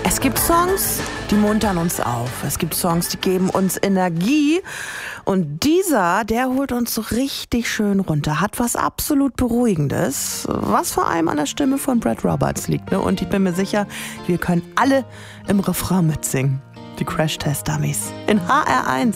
Es gibt Songs, die muntern uns auf. Es gibt Songs, die geben uns Energie. Und dieser, der holt uns so richtig schön runter. Hat was absolut Beruhigendes, was vor allem an der Stimme von Brad Roberts liegt. Ne? Und ich bin mir sicher, wir können alle im Refrain mitsingen. Die Crash Test Dummies in HR1.